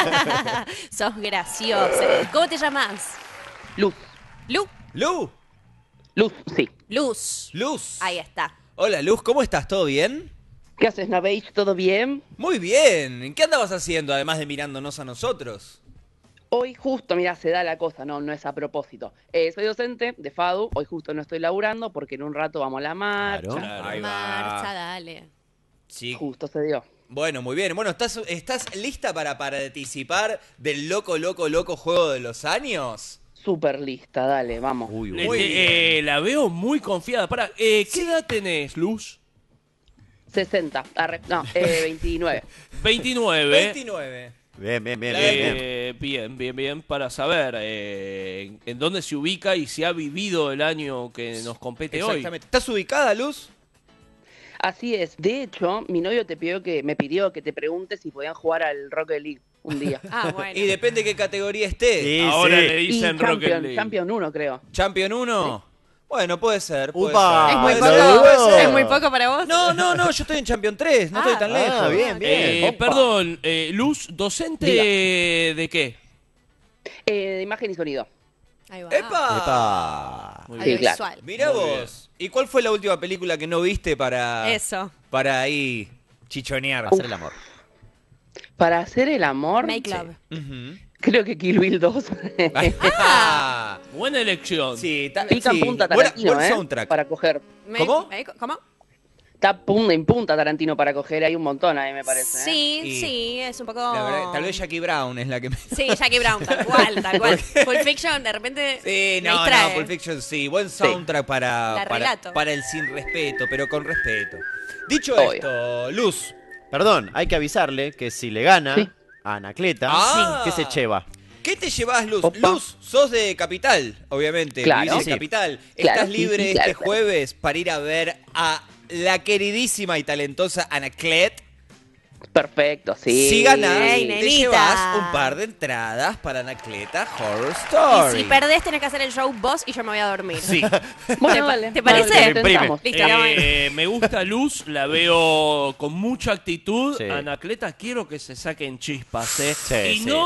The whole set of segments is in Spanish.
Sos gracioso. ¿Cómo te llamas? Luz. Lu. Lu, Luz, sí. Luz. Luz. Ahí está. Hola Luz, ¿cómo estás? ¿Todo bien? ¿Qué haces, Navage? ¿Todo bien? Muy bien. ¿Qué andabas haciendo además de mirándonos a nosotros? Hoy justo, mira, se da la cosa, no es a propósito. Soy docente de FADU, hoy justo no estoy laburando porque en un rato vamos a la marcha. Claro. Ahí va. Marcha, dale. Sí. Justo se dio. Bueno, muy bien. Bueno, ¿estás lista para participar del loco juego de los años? Súper lista, dale, vamos. Uy, uy. Muy bien. La veo muy confiada. Pará, ¿qué edad tenés, Luz? 60, 29. 29. 29. Bien, bien, para saber en dónde se ubica y si ha vivido el año que nos compete hoy. Exactamente. ¿Estás ubicada, Luz? Así es. De hecho, mi novio me pidió que te pregunte si podían jugar al Rocket League un día. Ah, bueno. Y depende qué categoría esté. Sí, ahora le Y dicen Rocket League. Champion 1, creo. ¿Champion 1? Bueno, puede ser. Puede Upa. ser. ¿Es muy Puede poco? ser, puede ser. ¿Es muy poco para vos? No, yo estoy en Champion 3, no estoy tan lejos. Bien, bien. Opa. Perdón, Luz, ¿docente Diga. de qué? De imagen y sonido. Ahí va. ¡Epa! Muy Sí, bien. claro. Audiovisual. Mirá Muy vos. ¿Y cuál fue la última película que no viste para Eso. ahí chichonear? Hacer el amor. Para hacer el amor, Make love. Ujú. creo que Kill Bill 2. Ah. Buena elección. Sí, Pica en sí. punta Buena- Tarantino, buen soundtrack. Para coger. ¿Cómo? ¿Cómo? Está en punta Tarantino para coger. Hay un montón ahí, me parece. Sí, Y- sí, es un poco... La verdad, tal vez Jackie Brown es la que me... Sí, Jackie Brown, tal cual, tal cual. Pulp Fiction, de repente Sí, me no, distrae. Pulp Fiction sí. Buen soundtrack La relato. para el sin respeto, pero con respeto. Dicho Obvio. esto, Luz. Perdón, hay que avisarle que si le gana Sí. a Anacleta, Ah. ¿qué se lleva? ¿Qué te llevas, Luz? Opa. Luz, sos de Capital, obviamente. Claro. Vivís en Sí. Capital. Claro, ¿Estás sí, libre sí, este claro. jueves para ir a ver a la queridísima y talentosa Anaclet? Perfecto, sí. Si ganás, Ey, te nenita. llevas un par de entradas para Anacleta Horror Y Story. si perdés tenés que hacer el show vos y yo me voy a dormir. Sí. Bueno, dale. ¿Te parece? Dale, Te intentamos. Listo, Me gusta Luz, la veo con mucha actitud. Sí. Anacleta, quiero que se saquen chispas, Sí, y sí.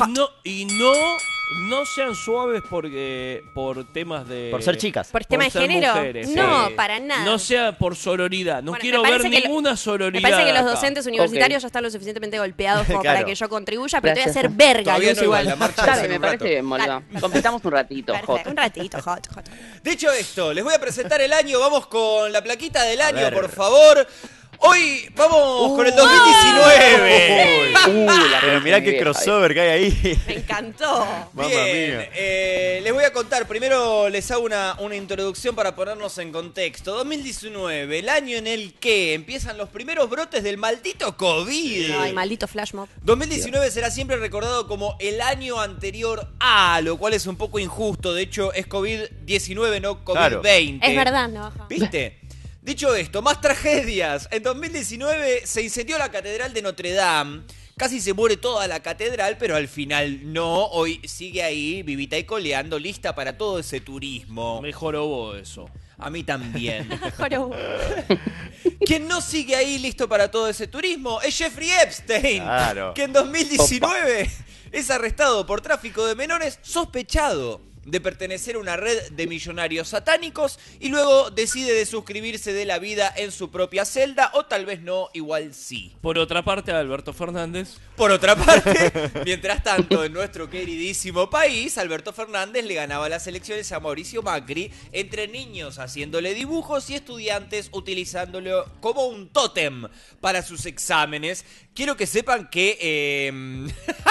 no sean suaves porque por temas de Por ser chicas. ¿Por tema de ser género? mujeres, No, sí. para nada. No sea por sororidad. No Bueno, quiero me ver parece que ninguna Me sororidad. parece que los acá. docentes universitarios Ok. ya están lo suficientemente golpeados como Claro. para que yo contribuya, pero te voy a Gracias. hacer verga, Todavía Luz, no, igual, igual. la marcha Dale, es en me un parece rato. bien, Molga. Completamos un ratito, Perfecto, Jota. un ratito, hot. Dicho esto, les voy a presentar el año. Vamos con la plaquita del año, ver. por favor. Hoy vamos con el 2019. La Pero mirá qué vieja, crossover que hay ahí. Me encantó. Mamma Bien, mía. les voy a contar. Primero les hago una introducción para ponernos en contexto. 2019, el año en el que empiezan los primeros brotes del maldito COVID. Ay, maldito flash mob. 2019 será siempre recordado como el año anterior a, lo cual es un poco injusto. De hecho, es COVID-19, no COVID-20. Es verdad, no baja. ¿Viste? Dicho esto, más tragedias. En 2019 se incendió la Catedral de Notre Dame. Casi se muere toda la catedral, pero al final no. Hoy sigue ahí, vivita y coleando, lista para todo ese turismo. Me jorobó eso. A mí también. Joro. Quien no sigue ahí listo para todo ese turismo es Jeffrey Epstein, Claro. que en 2019 es arrestado por tráfico de menores sospechado de pertenecer a una red de millonarios satánicos y luego decide de suscribirse de la vida en su propia celda, o tal vez no, igual sí. Por otra parte, Alberto Fernández. Por otra parte, mientras tanto, en nuestro queridísimo país, Alberto Fernández le ganaba las elecciones a Mauricio Macri, entre niños haciéndole dibujos y estudiantes utilizándolo como un tótem para sus exámenes. Quiero que sepan que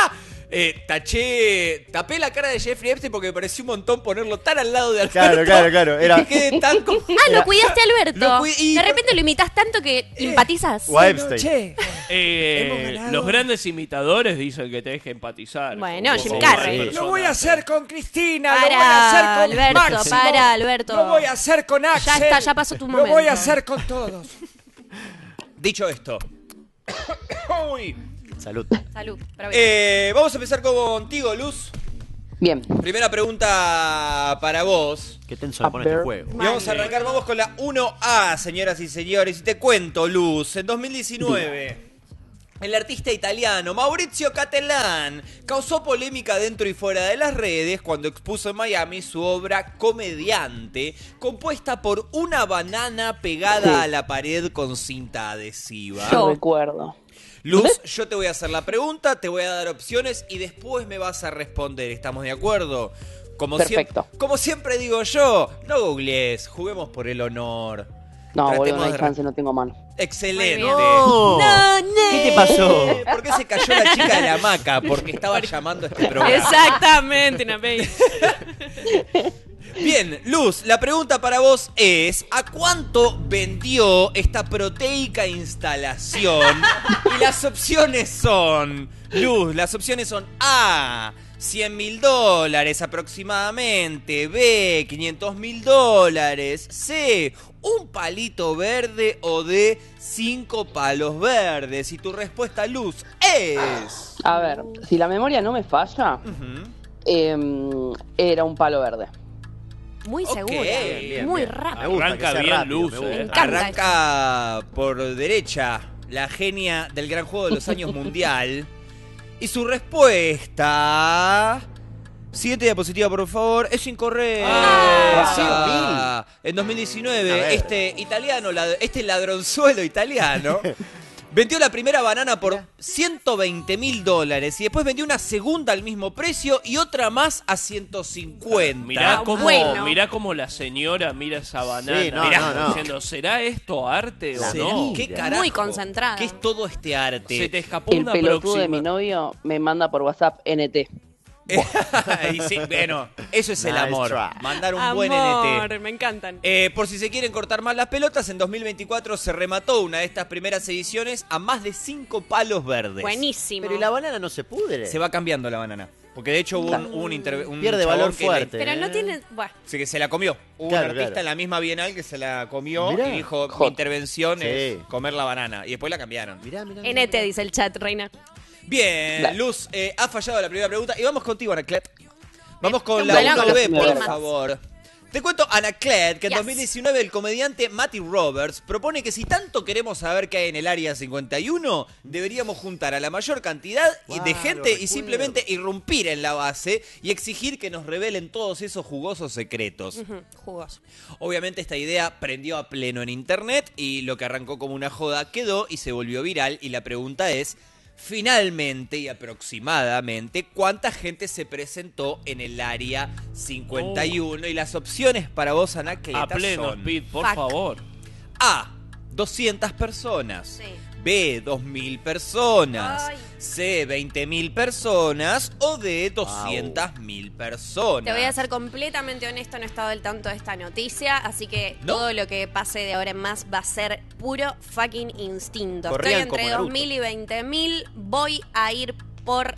tapé la cara de Jeffrey Epstein porque me pareció un montón ponerlo tan al lado de Alberto. Claro. Y Era quedé tan como... Ah, lo cuidaste, Alberto. Y- De repente lo imitas tanto que empatizas. o a Epstein. Che, hemos ganado. Los grandes imitadores dicen que tenés que empatizar. Bueno, Como Jim vos, Carrey. personas. Lo voy a hacer con Cristina, Para, lo voy a hacer con Alberto, Máximo, para, Alberto. lo voy a hacer con Axel. Ya está, ya pasó tu Lo momento. voy a hacer con todos. Dicho esto. Uy. Salud. Salud. Vamos a empezar contigo, Luz. Bien. Primera pregunta para vos. Qué tenso le pone este juego. Y vamos a arrancar, vamos con la 1A, señoras y señores. Y te cuento, Luz, en 2019 El artista italiano Maurizio Cattelan causó polémica dentro y fuera de las redes cuando expuso en Miami su obra Comediante, compuesta por una banana pegada a la pared con cinta adhesiva. Yo recuerdo. Luz, yo te voy a hacer la pregunta, te voy a dar opciones y después me vas a responder. ¿Estamos de acuerdo? Perfecto. Como siempre digo yo, no googlees, juguemos por el honor. No, boludo, Tratemos no hay de chance, no tengo mano. Excelente. No. ¿Qué te pasó? ¿Por qué se cayó la chica de la hamaca? Porque estaba llamando a este programa. Exactamente, una vez. Bien, Luz, la pregunta para vos es: ¿a cuánto vendió esta proteica instalación? Y las opciones son, Luz, las opciones son A, $100.000 aproximadamente, B, $500.000, C, un palito verde o D, 5 palos verdes. Y tu respuesta, Luz, es... A ver, si la memoria no me falla, era un palo verde. Muy Ok, segura. bien, Muy bien. Me rápido. gusta Arranca que sea bien rápido, Luz, me gusta. Me encanta. Arranca por derecha la genia del gran juego de los años mundial. Y su respuesta... Siguiente diapositiva, por favor. Es incorrecta. En 2019, este italiano, este ladronzuelo italiano, vendió la primera banana por $120.000 y después vendió una segunda al mismo precio y otra más a 150. Mirá cómo la señora mira esa banana. Sí, no, mirá, no. diciendo, ¿será esto arte o Sí. no? ¿Qué carajo? Muy concentrada. ¿Qué es todo este arte? Se te escapó El una pelotudo de próxima. mi novio me manda por WhatsApp NT. Y sí, bueno, eso es el Nice amor. try. Mandar un buen NT. Me encantan. Por si se quieren cortar más las pelotas, en 2024 se remató una de estas primeras ediciones a más de 5 palos verdes. Buenísimo. Pero ¿y la banana no se pudre? Se va cambiando la banana. Porque de hecho hubo un Pierde chabón valor que fuerte. Pero no tiene... Bueno, Sí, que se la comió. Hubo Claro, un artista claro. en la misma Bienal que se la comió Mirá. y dijo, mi Hot. intervención es Sí. comer la banana. Y después la cambiaron. Mirá. NT dice el chat, reina. Bien, Dale. Luz, ha fallado la primera pregunta. Y vamos contigo, Anaclet. Vamos con Un la balón 1B, con por los favor. Te cuento, Anaclet, que en Yes. 2019 el comediante Matty Roberts propone que si tanto queremos saber qué hay en el Área 51, deberíamos juntar a la mayor cantidad de Wow, gente lo y recuerdo. simplemente irrumpir en la base y exigir que nos revelen todos esos jugosos secretos. Jugos. Obviamente esta idea prendió a pleno en internet y lo que arrancó como una joda quedó y se volvió viral y la pregunta es, finalmente y aproximadamente, ¿cuánta gente se presentó en el Área 51? Y las opciones para vos, Anacleta, A pleno son speed, por Fuck. favor. A, 200 personas. Sí. B, 2.000 personas. Ay. C, 20.000 personas. O D, 200.000 personas. Te voy a ser completamente honesto, no he estado al tanto de esta noticia, así que ¿No? todo lo que pase de ahora en más va a ser puro fucking instinto. Corrían Estoy entre como 2.000 y 20.000, voy a ir por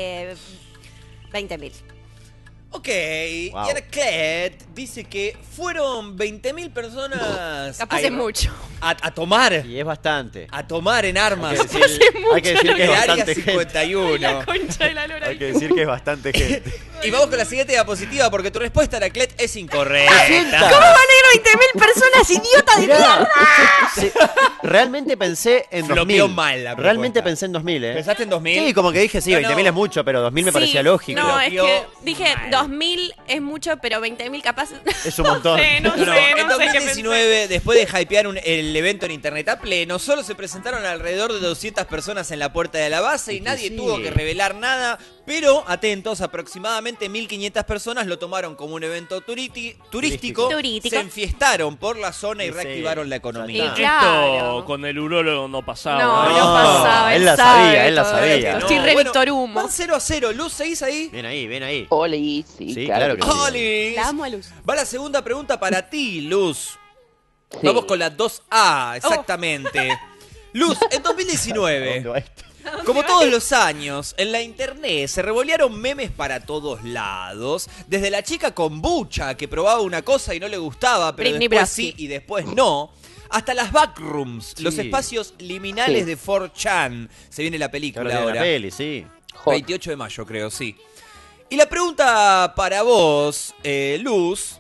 20.000. Ok, Wow. y Anaclet dice que fueron 20.000 personas Capaz es mucho. a tomar. Y es bastante. A tomar en armas. Hay que decir que es El área bastante gente. 51. Concha de la lora. Hay que decir que es bastante gente. Y vamos con la siguiente diapositiva porque tu respuesta, Anaclet, es incorrecta. ¿Cómo van a ir 20.000 personas, idiota de Mirá, mierda? realmente pensé en Flopeó 2000. mal la Realmente propuesta. pensé en 2000, ¿eh? ¿Pensaste en 2000? Sí, como que dije, sí, No, 20.000 no. es mucho, pero 2000 me parecía lógico. No, es que Flopeó dije mal. 2.000 es mucho, pero 20.000 capaz... Es un montón. No No, sé, en no sé qué 2019, después de hypear el evento en internet a pleno, solo se presentaron alrededor de 200 personas en la puerta de la base y Es que nadie sí. tuvo que revelar nada. Pero, atentos, aproximadamente 1.500 personas lo tomaron como un evento turístico. Turístico. Se enfiestaron por la zona y Sí, sí. reactivaron la economía. Y claro. Esto con el urólogo no pasaba. No, No, no pasaba. él la sabe sabía, él la todo sabía. esto. No, Estoy re bueno, Víctor Humo. van 0-0. Luz, ¿seguís ahí? Ven ahí. Oli, sí, Sí, claro, claro que sí. ¡Olis! La amo a Luz. Va la segunda pregunta para ti, Luz. Sí. Vamos con la 2A, exactamente. Luz, en 2019, ¿Dónde va esto? como todos los años, en la internet se revolearon memes para todos lados. Desde la chica con bucha que probaba una cosa y no le gustaba, pero Britney después Broski. sí y después no. Hasta las backrooms, Sí. los espacios liminales Sí. de 4chan. Se viene la Que película ahora tiene ahora. la peli, sí. Hot. 28 de mayo, creo, sí. Y la pregunta para vos, Luz,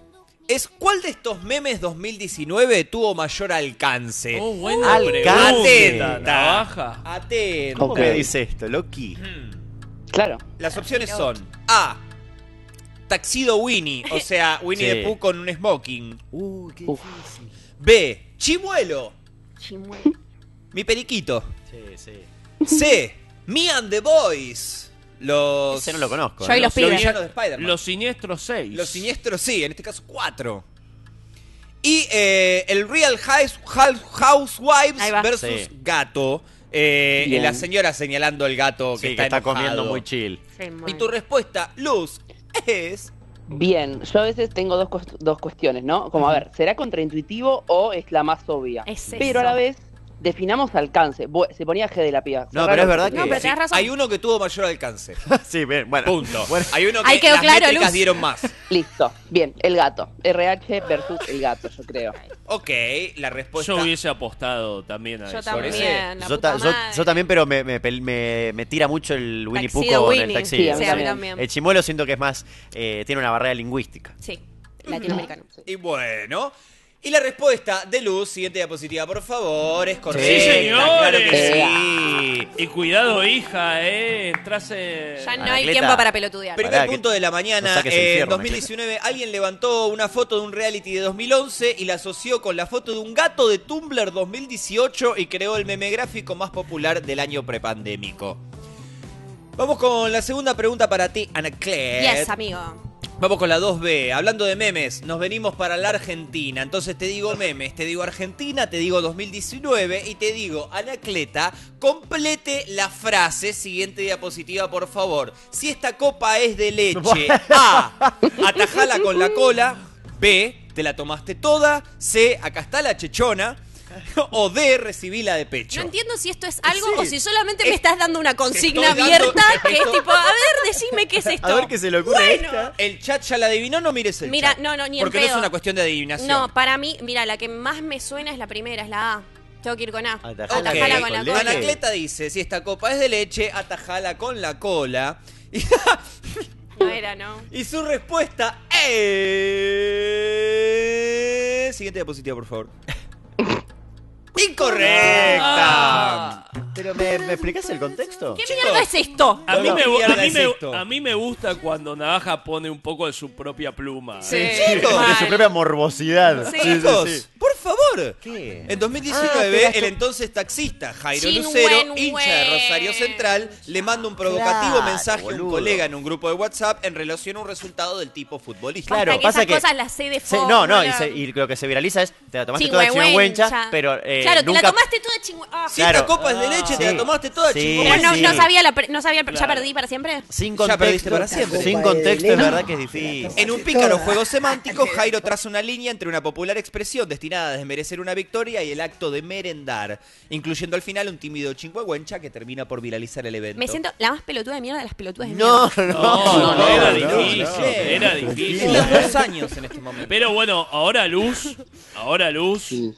es ¿cuál de estos memes 2019 tuvo mayor alcance? Oh, buena Alcance. pregunta, Navaja. Atento. ¿Cómo Ok. me dice esto, Loki? Claro. Las opciones son A. Taxido Winnie, o sea, Winnie Sí. the Pooh con un smoking. Qué Uf. difícil. B. Chimuelo, Chimuelo. mi periquito. Sí, sí. C. Me and the Boys. Los... Ese no lo conozco. Yo y los Los pibes. villanos de Spider-Man. Los siniestros 6. Los siniestros, sí, en este caso 4. Y el Real Housewives Ahí va. versus Sí. gato. Y Bien. la señora señalando al gato Sí, que que está enojado. comiendo muy chill. Sí, muy Y tu respuesta, Luz, es... Bien, yo a veces tengo dos cuestiones, ¿no? Como, a ver, ¿será contraintuitivo o es la más obvia? Es Pero a la eso. vez, definamos alcance. Se ponía G de la piba. No, pero es verdad que- No, pero Sí, tenés razón. hay uno que tuvo mayor alcance. Sí, bien, bueno. Punto. Bueno, Hay uno que Ahí quedó las claro, métricas Luz. dieron más. Listo. Bien, el gato. RH versus el gato, yo creo. Ok, la respuesta... Yo hubiese apostado también a Yo eso. también, ese. la yo, puta ta- yo- madre. yo también, pero me tira mucho el Winnie Pooh Taxido con el Winnie. taxi. Sí, a Sí, mí a mí también. también. El chimuelo siento que es más, tiene una barrera lingüística. Sí, latinoamericano. Y bueno... Y la respuesta de Luz, siguiente diapositiva, por favor, es correcta. Sí, señores. Claro que sí. Y cuidado, hija, entras en... Ya no Anacleta. hay tiempo para pelotudear. Primer Pará, que punto de la no mañana, saques el en fierro, 2019 alguien levantó una foto de un reality de 2011 y la asoció con la foto de un gato de Tumblr 2018 y creó el meme gráfico más popular del año prepandémico. Vamos con la segunda pregunta para ti, Anaclet. Yes, amigo. Vamos con la 2B. Hablando de memes, nos venimos para la Argentina. Entonces te digo memes, te digo Argentina, te digo 2019 y te digo, Anacleta, complete la frase. Siguiente diapositiva, por favor. Si esta copa es de leche, A, atajala con la cola. B, te la tomaste toda. C, acá está la chechona. O D, recibila de pecho. No entiendo si esto es algo Sí. o si solamente me Es- estás dando una consigna estoy dando- abierta que es esto- tipo, a ver, decime qué es esto. A ver qué se le ocurre a Bueno. esta. El chat ya la adivinó, no mires el Mira, chat. no, ni en Porque no es pedo. una cuestión de adivinación. No, para mí, mira, la que más me suena es la primera, es la A. Tengo que ir con A. Atajala Ok. Atajala con la con cola. leche. Anacleta dice, si esta copa es de leche, atajala con la cola. Y, No era, ¿no? y su respuesta es... Siguiente diapositiva, por favor. ¡Incorrecta! Ah. Pero ¿me explicás el contexto? ¿Qué Chicos. mierda es esto? A mí, ¿Qué me, mierda a, mí es me, esto? a mí me gusta cuando Navaja pone un poco de su propia pluma. Sí. Chicos. De Mal. su propia morbosidad. Sí. Chicos, por favor. ¿Qué? En 2019, Ah, pero esto- el entonces taxista Jairo Chin, Lucero, wen, hincha de Rosario wen. Central, le manda un provocativo Claro, mensaje a un boludo. colega en un grupo de WhatsApp en relación a un resultado del tipo futbolista. Claro, Hasta que pasa esas que- cosas las sé de Sí, fondo. no, no, boludo. y lo que se viraliza es, te la tomaste Sí, toda huehuencha. chingüengüencha, pero Claro, nunca... te la tomaste toda chingüengüencha. Si Claro. esta copa es de leche, te la Sí. tomaste toda Sí. chingón. Pero no, Sí. no sabía, ¿ya Claro. perdí para siempre? Sin Ya perdiste contexto, para siempre. sin contexto es verdad que es difícil. En un pícaro juego semántico, Jairo traza una línea entre una popular expresión destinada a desmerecer una victoria y el acto de merendar, incluyendo al final un tímido chingüengüencha que termina por viralizar el evento. Me siento la más pelotuda de mierda de las pelotudas de No, mierda. no, era no, difícil, no. era difícil. Tienes 2 años en este momento. Pero bueno, ahora luz, Sí.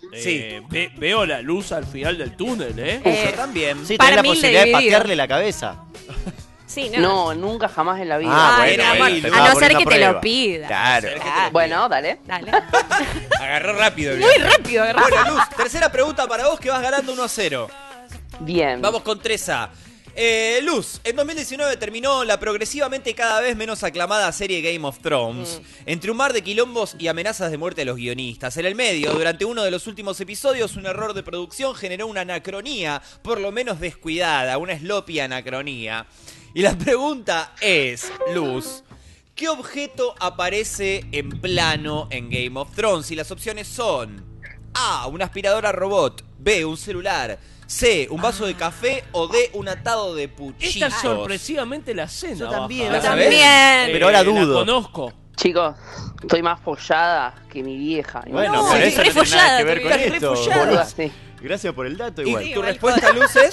veo la luz al final del túnel, ¿eh? Yo también. Sí, Para tenés la mí, posibilidad de dividido. patearle la cabeza. Sí, no. No, nunca jamás en la vida. Ah, bueno, bueno, ahí, te a estaba no ser poniendo que a te lo prueba. pida. Claro. Bueno, dale. Dale. Agarró rápido. Muy rápido, Rafa. Bueno, Luz, tercera pregunta para vos que vas ganando 1-0. Bien. Vamos con 3A. Luz, en 2019 terminó la progresivamente cada vez menos aclamada serie Game of Thrones. Entre un mar de quilombos y amenazas de muerte a los guionistas. En el medio, durante uno de los últimos episodios, un error de producción generó una anacronía, por lo menos descuidada, una sloppy anacronía. Y la pregunta es, Luz, ¿qué objeto aparece en plano en Game of Thrones? Y las opciones son A, una aspiradora robot, B, un celular, C, un vaso de café o D, un atado de puchitos. Esta sorpresivamente la cena. Yo también, Yo ¿La sabés? también. Pero ahora dudo. La conozco. Chicos, estoy más follada que mi vieja. Bueno, No, pero sí, eso no tiene nada refollada, que ver con estás esto. refollada. Boluda, sí. Gracias por el dato ¿Y igual. tu respuesta, Luz, es?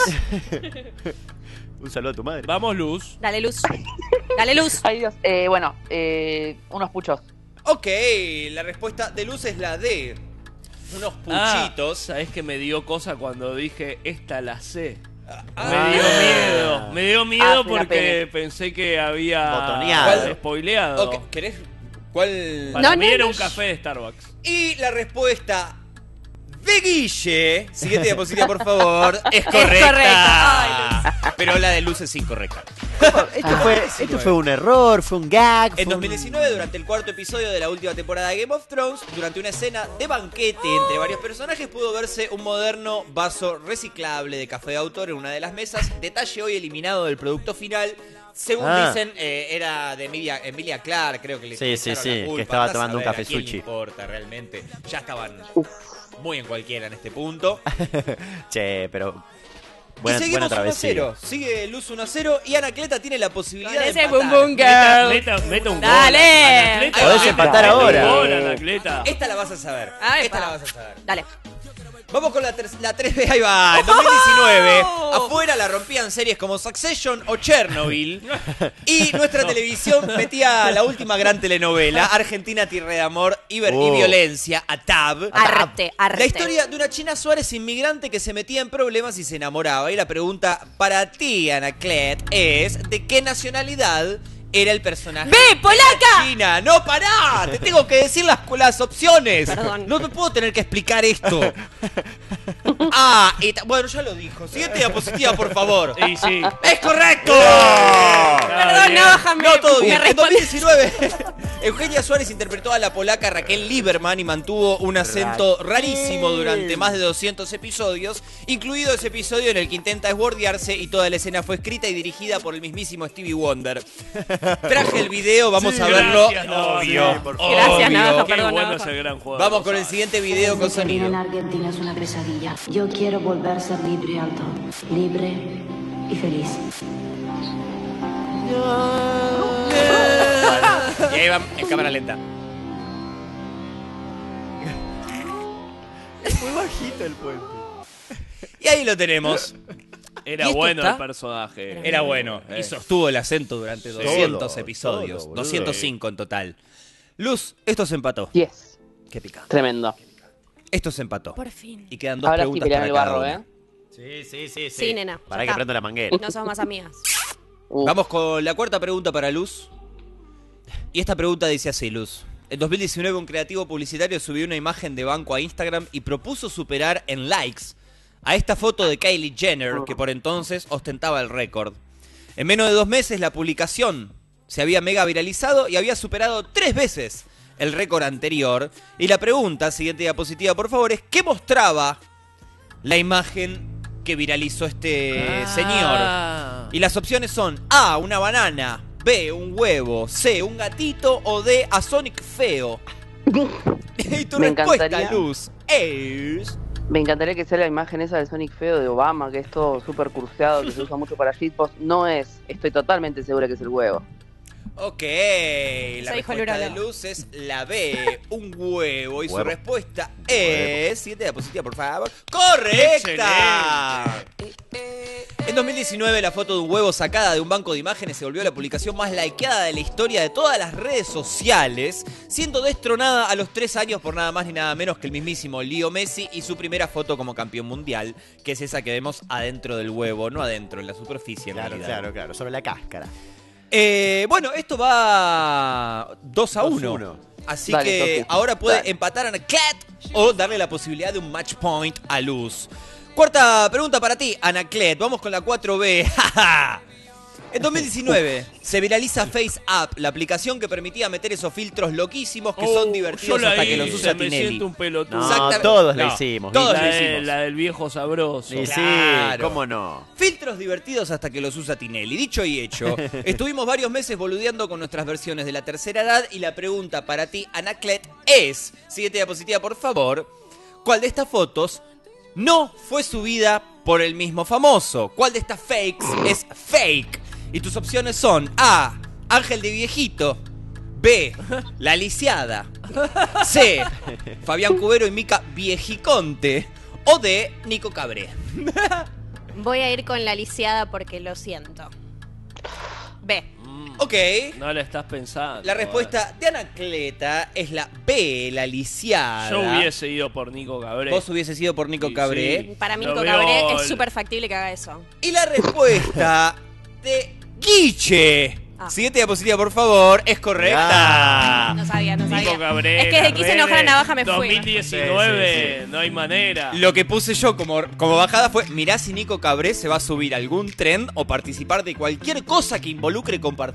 Un saludo a tu madre. Vamos, Luz. Dale luz. Dale luz. Ay, Dios. Bueno, unos puchos. Ok, la respuesta de Luz es la D. Unos puchitos. ¿Sabés que me dio cosa cuando dije esta la sé? Ah. Me dio miedo Ah, mira, porque pene. pensé que había Botoneado. spoileado. Ok, ¿querés ¿Cuál? Para mí era un café de Starbucks. Y la respuesta de Guille, siguiente diapositiva por favor, es correcta. correcta. Pero la de Luz es incorrecta. Esto fue un error, fue un gag. En fue 2019, durante el cuarto episodio de la última temporada de Game of Thrones, durante una escena de banquete entre varios personajes, pudo verse un moderno vaso reciclable de café de autor en una de las mesas, detalle hoy eliminado del producto final. Según dicen, era de Emilia Clarke, creo que le Sí, echaron sí, la culpa. que estaba Andá a tomando un saber a café quién le sushi. importa realmente. Ya estaban muy en cualquiera en este punto. Che, pero. Y Buena seguimos travesía. 1-0. Sigue Luz 1-0 y Anacleta tiene la posibilidad Con de ese empatar. boom boom girl. Meta un gol. Dale. Anacleta. Podés Meta empatar un ahora. gol, Anacleta. Esta la vas a saber. Ay, Esta pa. la vas a saber. Dale. Vamos con la 3B, ahí va, en 2019. Afuera la rompían series como Succession o Chernobyl. Y nuestra televisión metía la última gran telenovela, Argentina Tierra de Amor y Violencia, ATAB. Arte. La historia de una China Suárez inmigrante que se metía en problemas y se enamoraba. Y la pregunta para ti, Anaclet, es ¿de qué nacionalidad era el personaje? ¡Ve, polaca! China, no, pará, te tengo que decir las opciones. Perdón. No te puedo tener que explicar esto. Bueno, ya lo dijo. Siguiente diapositiva, por favor. Y sí. ¡Es correcto! Perdón, bien. no, bájame. No, todo bien. Me En responde- 2019, Eugenia Suárez interpretó a la polaca Raquel Lieberman y mantuvo un acento rarísimo durante más de 200 episodios, incluido ese episodio en el que intenta esbordearse y toda la escena fue escrita y dirigida por el mismísimo Stevie Wonder. Traje el video, vamos a verlo. Gracias, Navaja. Obvio, Sí, por favor. Gracias, Navaja, Qué perdón, bueno Navaja. es el gran jugador. Vamos con el siguiente video con Desde que vine en sonido. Argentina es una pesadilla. Yo quiero volver a ser libre y alto. Libre y feliz. Y ahí va en cámara lenta. Muy bajito el puente. Y ahí lo tenemos. Era ¿Y esto bueno está? el personaje. Era bueno. Y sostuvo el acento durante 200 Todo, episodios. todo, boludo. 205 en total. Luz, esto se empató. 10. Qué picante. Tremendo. Esto se empató. Por fin. Y quedan dos Ahora sí preguntas pelean para el cada barro, una. ¿eh? Sí, nena. Para ya que está. prenda la manguera. No somos más amigas. Vamos con la cuarta pregunta para Luz. Y esta pregunta dice así, Luz. En 2019 un creativo publicitario subió una imagen de banco a Instagram y propuso superar en likes a esta foto de Kylie Jenner, que por entonces ostentaba el récord. En menos de 2 meses la publicación se había mega viralizado y había superado 3 veces el récord anterior. Y la pregunta, siguiente diapositiva por favor, es ¿qué mostraba la imagen que viralizó este señor? Y las opciones son A, una banana, B, un huevo, C, un gatito o D, a Sonic feo. Y tu Me respuesta, encantaría. Luz, es... Me encantaría que sea la imagen esa del Sonic feo de Obama, que es todo súper curseado, que se usa mucho para shitpost. No es. Estoy totalmente segura que es el huevo. Ok, la Soy respuesta de Joluralo. Luz es la B, un huevo. Y su Huevo. respuesta es... Siguiente diapositiva, por favor. ¡Correcta! En 2019 la foto de un huevo sacada de un banco de imágenes se volvió la publicación más likeada de la historia de todas las redes sociales, siendo destronada a los 3 años por nada más ni nada menos que el mismísimo Leo Messi y su primera foto como campeón mundial, que es esa que vemos adentro del huevo, no adentro, en la superficie en Claro, realidad. claro, sobre la cáscara. Bueno, esto va 2-1. 2-1. Así Dale, que Toki. ahora puede Dale. empatar a Anaclet o darle la posibilidad de un match point a Luz. Cuarta pregunta para ti, Anaclet. Vamos con la 4B. En 2019 se viraliza FaceApp, la aplicación que permitía meter esos filtros loquísimos que son divertidos yo la hasta que los hice, usa me Tinelli. siento un pelotudo. No, Exactamente. todos la No, hicimos. todos ¿viste? lo la, hicimos. la del viejo sabroso. Sí, sí, Claro. cómo no. Filtros divertidos hasta que los usa Tinelli. Dicho y hecho, estuvimos varios meses boludeando con nuestras versiones de la tercera edad y la pregunta para ti, Anaclet, es, siguiente diapositiva por favor, ¿cuál de estas fotos no fue subida por el mismo famoso? ¿Cuál de estas fakes es fake? Y tus opciones son A, Ángel de Viejito, B, La Lisiada, C, Fabián Cubero y Mica Viejiconte, o D, Nico Cabré. Voy a ir con la lisiada porque lo siento. B. Ok. No la estás pensando. La respuesta de Anacleta es la B, la lisiada. Yo hubiese ido por Nico Cabré. Vos hubieses ido por Nico Sí, Cabré. sí. Para mí Lo Nico veo Cabré es el- súper factible que haga eso. Y la respuesta de Guiche Siguiente diapositiva, por favor. Es correcta. No sabía. Nico Cabrera. Es que de quise enojar a Navaja me fui. 2019, no hay manera. Lo que puse yo como bajada fue: mirá si Nico Cabré se va a subir a algún trend o participar de cualquier cosa que involucre compartir